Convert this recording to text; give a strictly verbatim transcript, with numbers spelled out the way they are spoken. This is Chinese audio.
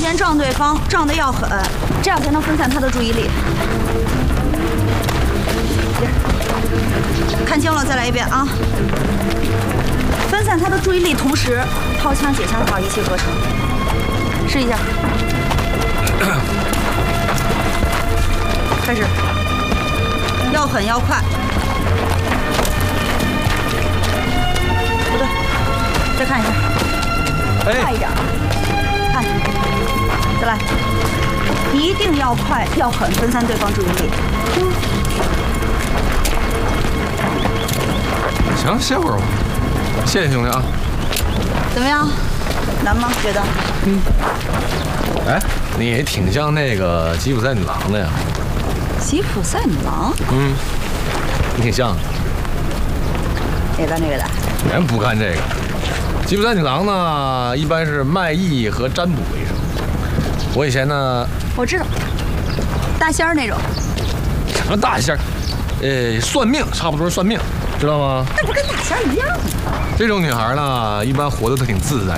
先撞对方，撞得要狠，这样才能分散他的注意力。看清了，再来一遍啊！分散他的注意力，同时掏枪解枪法一气呵成。试一下，开始，要狠要快。不对，再看一下，快一点，看，再来，一定要快要狠，分散对方注意力。嗯。 行，歇会儿吧。谢谢兄弟啊。 怎么样？难吗？觉得？ 嗯。哎，你挺像那个吉普赛女郎的呀。 吉普赛女郎？ 嗯，你挺像的。 也干这个的？ 人不干这个。吉普赛女郎呢，一般是卖艺和占卜为生。我以前呢， 我知道，大仙儿那种。 什么大仙儿？呃，算命，差不多是算命。 知道吗？ 那不跟大仙一样吗？ 这种女孩呢，一般活得都挺自在。